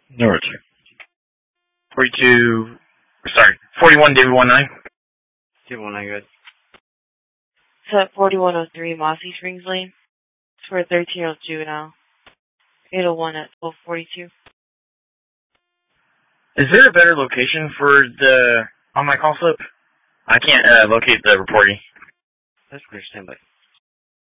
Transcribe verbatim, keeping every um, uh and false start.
Number two. forty-two, sorry, forty-one David one nine. David one nine, good. Set forty-one oh three Mossy Springs Lane. It's for a thirteen-year-old juvenile. eight oh one at twelve forty-two. Is there a better location for the on my call slip? I can't uh, locate the reporting. That's what you're saying, but